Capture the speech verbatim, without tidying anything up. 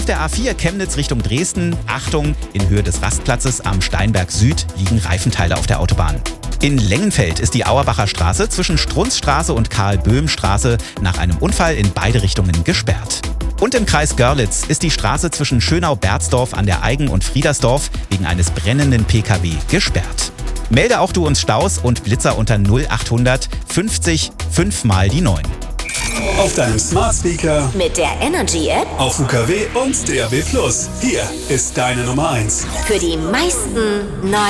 der A vier Chemnitz Richtung Dresden, Achtung, in Höhe des Rastplatzes am Steinberg Süd liegen Reifenteile auf der Autobahn. In Lengenfeld ist die Auerbacher Straße zwischen Strunzstraße und Karl-Böhm-Straße nach einem Unfall in beide Richtungen gesperrt. Und im Kreis Görlitz ist die Straße zwischen Schönau-Berzdorf an der Eigen und Friedersdorf wegen eines brennenden P K W gesperrt. Melde auch du uns Staus und Blitzer unter null achthundert fünfzig fünf mal die neun. Auf deinem Smart Speaker, mit der Energy App, auf U K W und D A B plus. Hier ist deine Nummer eins. Für die meisten neuen